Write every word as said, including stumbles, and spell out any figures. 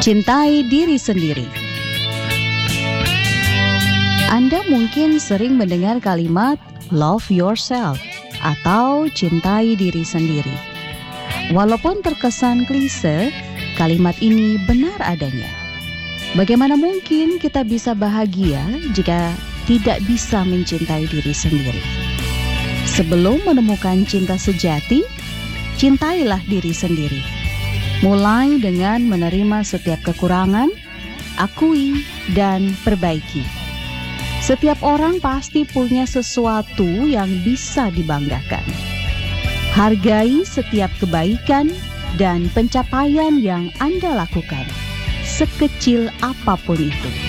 Cintai diri sendiri. Anda mungkin sering mendengar kalimat love yourself atau cintai diri sendiri. Walaupun terkesan klise, kalimat ini benar adanya. Bagaimana mungkin kita bisa bahagia jika tidak bisa mencintai diri sendiri? Sebelum menemukan cinta sejati, cintailah diri sendiri. Mulai dengan menerima setiap kekurangan, akui dan perbaiki. Setiap orang pasti punya sesuatu yang bisa dibanggakan. Hargai setiap kebaikan dan pencapaian yang Anda lakukan, sekecil apapun itu.